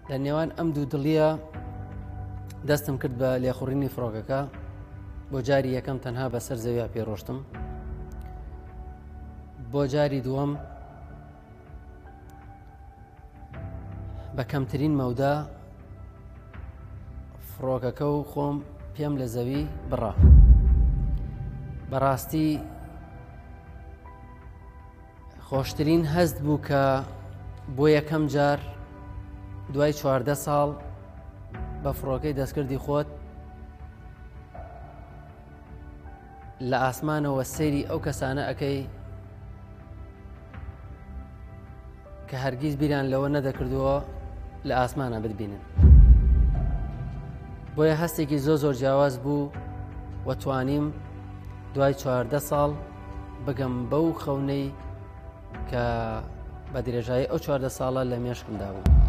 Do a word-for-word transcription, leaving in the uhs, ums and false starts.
لە نێوان ئەم دوو دڵیە دەستم کرد بە لێخوڕینی فڕۆکەکە بۆ جاری یەکەم تەنها بەسەر زەویا پێڕۆشتم. بۆ جاری دووەم بە کەمترین مەودا فڕۆکەکە و خۆم پێم لە زەوی بڕا. بەڕاستی خۆشترین هەست بوو کە بۆ یەکەم جار دوای چواردە ساڵ بە فڕۆکەی دەستکردی خۆت لە ئاسمانەوە سەیری ئەو کەسانە ئەەکەی کە هەرگیز بیران لەوە نەدەکردووە لە ئاسمانە بتبینن. بۆیە هەستێکی زۆ زۆر جیاواز بوو و توانیم دوای چواردە ساڵ بگەم بەو خەونەی کە بە درێژایی ئەو چواردە ساڵە لە مێشکمدا بوو.